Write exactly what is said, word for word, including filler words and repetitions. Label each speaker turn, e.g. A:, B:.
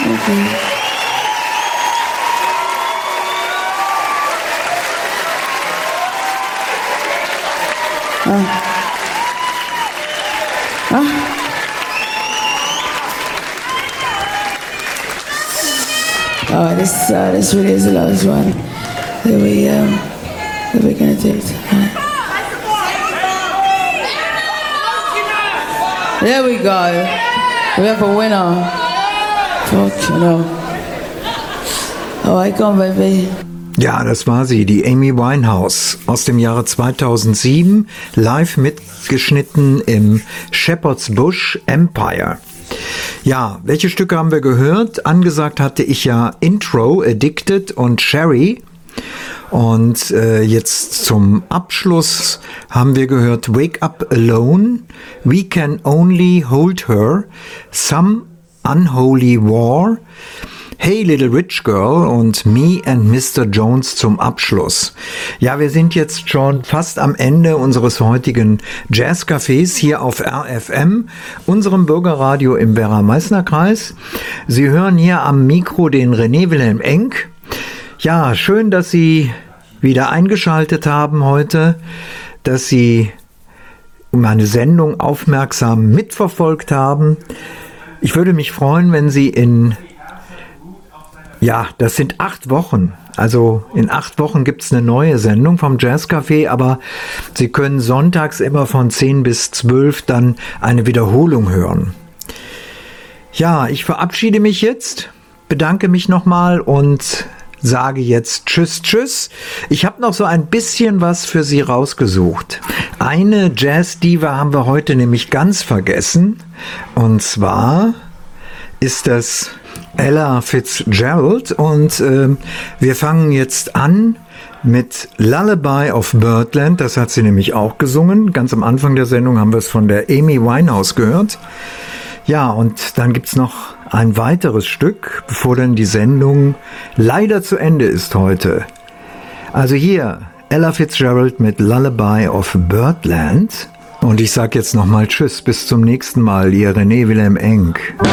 A: Okay. Ah. Ah. Oh, this uh, this really is the last one that we um that we're gonna do. There we go. We have a winner. Fuck, you know. Oh, I come, baby.
B: Ja, das war sie, die Amy Winehouse aus dem Jahre zweitausendsieben, live mitgeschnitten im Shepherd's Bush Empire. Ja, welche Stücke haben wir gehört? Angesagt hatte ich ja Intro, Addicted und Sherry. Und äh, jetzt zum Abschluss haben wir gehört Wake Up Alone, We Can Only Hold Her, Some Unholy War, Hey Little Rich Girl und Me and Mister Jones zum Abschluss. Ja, wir sind jetzt schon fast am Ende unseres heutigen Jazzcafés hier auf R F M, unserem Bürgerradio im Werra-Meißner-Kreis. Sie hören hier am Mikro den René Wilhelm Enck. Ja, schön, dass Sie wieder eingeschaltet haben heute, dass Sie meine Sendung aufmerksam mitverfolgt haben. Ich würde mich freuen, wenn Sie in Ja, das sind acht Wochen. Also in acht Wochen gibt es eine neue Sendung vom Jazzcafé, aber Sie können sonntags immer von zehn bis zwölf dann eine Wiederholung hören. Ja, ich verabschiede mich jetzt, bedanke mich nochmal und sage jetzt Tschüss, Tschüss. Ich habe noch so ein bisschen was für Sie rausgesucht. Eine Jazz-Diva haben wir heute nämlich ganz vergessen. Und zwar ist das Ella Fitzgerald und äh, wir fangen jetzt an mit Lullaby of Birdland, das hat sie nämlich auch gesungen. Ganz am Anfang der Sendung haben wir es von der Amy Winehouse gehört. Ja, und dann gibt's noch ein weiteres Stück, bevor dann die Sendung leider zu Ende ist heute. Also hier Ella Fitzgerald mit Lullaby of Birdland. Und ich sag jetzt nochmal Tschüss, bis zum nächsten Mal, Ihr René Wilhelm Enck.